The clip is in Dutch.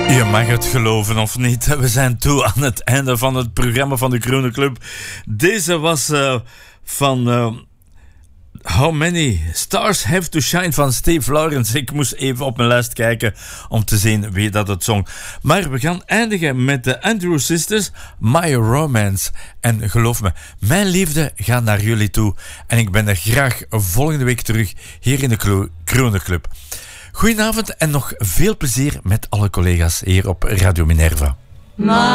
Je mag het geloven of niet, we zijn toe aan het einde van het programma van de Groene Club. Deze was van How Many Stars Have to Shine van Steve Lawrence. Ik moest even op mijn lijst kijken om te zien wie dat het zong. Maar we gaan eindigen met de Andrews Sisters, My Romance. En geloof me, mijn liefde gaat naar jullie toe. En ik ben er graag volgende week terug hier in de Groene Club. Goedenavond en nog veel plezier met alle collega's hier op Radio Minerva.